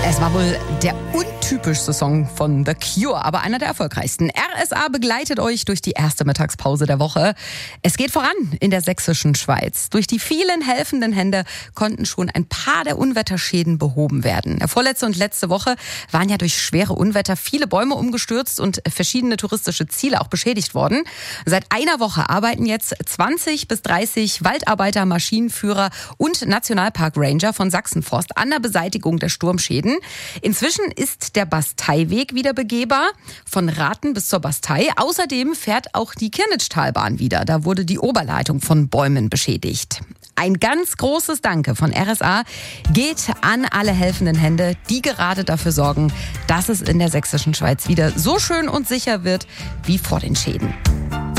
Es war wohl der untypischste Song von The Cure, aber einer der erfolgreichsten. RSA begleitet euch durch die erste Mittagspause der Woche. Es geht voran in der sächsischen Schweiz. Durch die vielen helfenden Hände konnten schon ein paar der Unwetterschäden behoben werden. Vorletzte und letzte Woche waren ja durch schwere Unwetter viele Bäume umgestürzt und verschiedene touristische Ziele auch beschädigt worden. Seit einer Woche arbeiten jetzt 20 bis 30 Waldarbeiter, Maschinenführer und Nationalpark-Ranger von Sachsenforst an der Beseitigung der Sturmschäden. Inzwischen ist der Basteiweg wieder begehbar, von Rathen bis zur Bastei. Außerdem fährt auch die Kirnitschtalbahn wieder. Da wurde die Oberleitung von Bäumen beschädigt. Ein ganz großes Danke von RSA geht an alle helfenden Hände, die gerade dafür sorgen, dass es in der sächsischen Schweiz wieder so schön und sicher wird wie vor den Schäden.